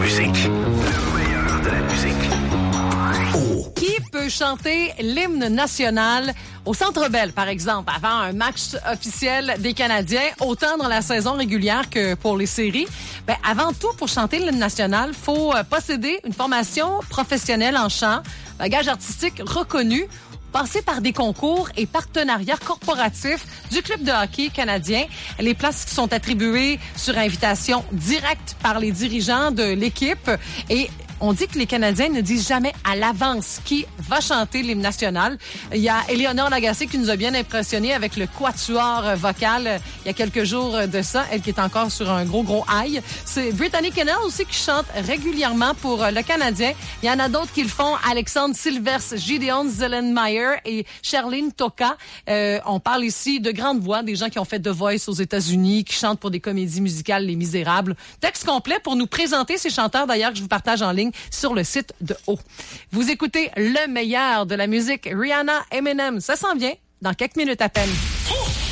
musique. Le meilleur de la musique. Qui peut chanter l'hymne national au Centre Bell, par exemple, avant un match officiel des Canadiens, autant dans la saison régulière que pour les séries? Ben, avant tout, pour chanter l'hymne national, faut posséder une formation professionnelle en chant, bagage artistique reconnu, passer par des concours et partenariats corporatifs du club de hockey canadien. Les places sont attribuées sur invitation directe par les dirigeants de l'équipe et on dit que les Canadiens ne disent jamais à l'avance qui va chanter l'hymne national. Il y a Éléonore Lagacé qui nous a bien impressionnés avec le quatuor vocal il y a quelques jours de ça. Elle qui est encore sur un gros high. C'est Brittany Kennel aussi qui chante régulièrement pour le Canadien. Il y en a d'autres qui le font. Alexandre Silvers, Gideon Zellenmeyer et Charlene Toka. On parle ici de grandes voix, des gens qui ont fait The Voice aux États-Unis, qui chantent pour des comédies musicales Les Misérables. Texte complet pour nous présenter ces chanteurs d'ailleurs que je vous partage en ligne sur le site de O. Vous écoutez le meilleur de la musique Rihanna, Eminem. Ça s'en vient dans quelques minutes à peine.